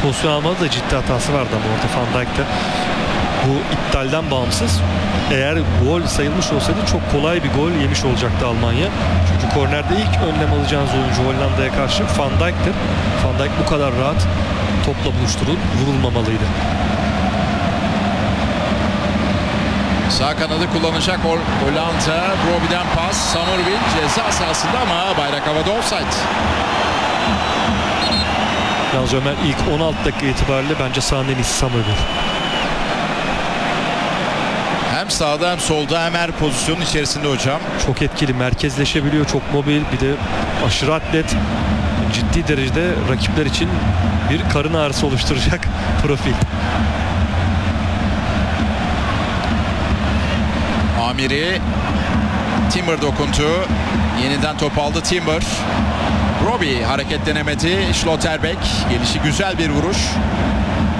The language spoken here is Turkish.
pozisyon almada da ciddi hatası vardı ama orada Van Dijk'te. Bu iptalden bağımsız. Eğer gol sayılmış olsaydı çok kolay bir gol yemiş olacaktı Almanya. Çünkü kornerde ilk önlem alacağınız oyuncu Hollanda'ya karşı Van Dijk'tir. Van Dijk bu kadar rahat topla buluşturulup vurulmamalıydı. Sağ kanadı kullanacak Hollanda. Broby'den pas. Summerville ceza sahasında ama bayrak havada offside. Yalnız Ömer ilk 16 dakika itibariyle bence sahanın en iyisi Summerville. Hem sağda hem solda hem her pozisyonun içerisinde hocam. Çok etkili, merkezleşebiliyor, çok mobil, bir de aşırı atlet. Ciddi derecede rakipler için bir karın ağrısı oluşturacak profil. Amiri, Timber dokundu. Yeniden top aldı Timber. Broby hareketlenemedi. Schlotterbeck gelişi güzel bir vuruş.